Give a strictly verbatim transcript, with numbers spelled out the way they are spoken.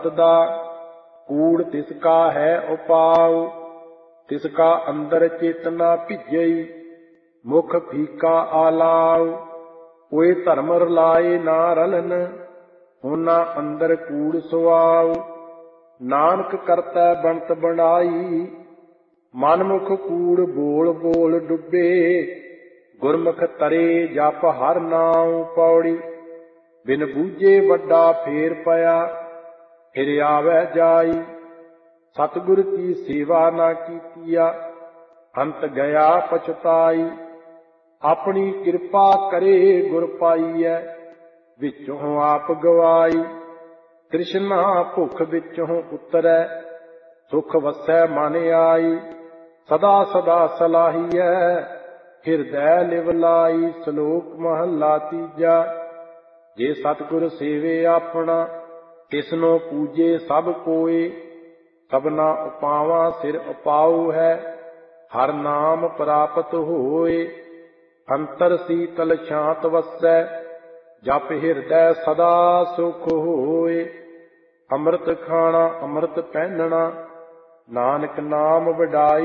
ਦਾ ਕੂੜ ਤਿਸਕਾ ਹੈ ਉਪਾਉ। ਤਿਸਕਾ ਅੰਦਰ ਚੇਤਨਾ ਭਿਜਈ, ਮੁਖ ਫੀਕਾ ਆਲਾਉ। ਕੋਇ ਧਰਮ ਰਲਾਏ ਨਾ ਰਲਨ, ਹੋਨਾ ਅੰਦਰ ਕੂੜ ਸੁਆਉ। ਨਾਨਕ ਕਰਤਾ ਬਣਤ ਬਣਾਈ, ਮਨਮੁਖ ਕੂੜ ਬੋਲ ਬੋਲ ਡੁੱਬੇ। ਗੁਰਮੁਖ ਤਰੇ ਜਪ ਹਰ ਨਾਉ ਪੌੜੀ, ਬਿਨ ਬੂਝੇ ਵੱਡਾ ਫੇਰ ਪਿਆ, ਫਿਰ ਆਵੈ ਜਾਈ। ਸਤਿਗੁਰ ਕੀ ਸੇਵਾ ਨਾ ਕੀਤੀਆ, ਅੰਤ ਗਿਆ ਪਛਤਾਈ। ਆਪਣੀ ਕਿਰਪਾ ਕਰੇ ਗੁਰ ਪਾਈਐ, ਵਿੱਚੋਂ ਆਪ ਗਵਾਈ। ਤ੍ਰਿਸ਼ਨਾ ਭੁੱਖ ਵਿੱਚੋਂ ਉਤਰੈ, ਸੁਖ ਵਸੈ ਮਨ ਆਈ। ਸਦਾ ਸਦਾ ਸਲਾਹੀਐ, ਹਿਰਦੈ ਲਿਵ ਲਾਈ। ਸ਼ਲੋਕ ਮਹੱਲਾ ਤੀਜਾ। ਜੇ ਸਤਿਗੁਰ ਸੇਵੇ ਆਪਣਾ, ਤਿਸਨੋ ਪੂਜੇ ਸਭ ਕੋਏ। ਸਭਨਾ ਉਪਾਵਾਂ ਸਿਰ ਉਪਾਉ ਹੈ, ਹਰ ਨਾਮ ਪ੍ਰਾਪਤ ਹੋਏ। ਅੰਤਰ ਸੀਤਲ ਸ਼ਾਂਤ ਵਸੈ, ਜਪ ਹਿਰਦੈ ਸਦਾ ਸੁਖ ਹੋਏ। ਅੰਮ੍ਰਿਤ ਖਾਣਾ ਅੰਮ੍ਰਿਤ ਪਹਿਨਣਾ, ਨਾਨਕ ਨਾਮ ਵਡਾਈ।